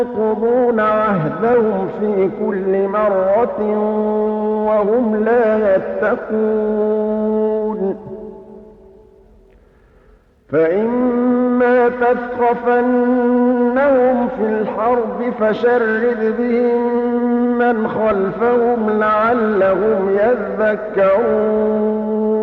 ينقضون عهدهم في كل مرة وهم لا يتقون فإما تثقفنهم في الحرب فشرد بهم من خلفهم لعلهم يذكرون